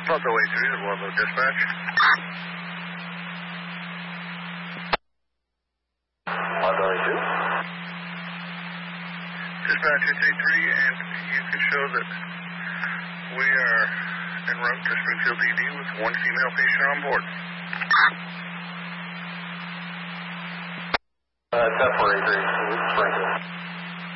About the way through the Wardlow dispatch. About the way through? Dispatch, it's A3, and you can show that we are en route to Springfield ED with one female patient on board. That's for A3.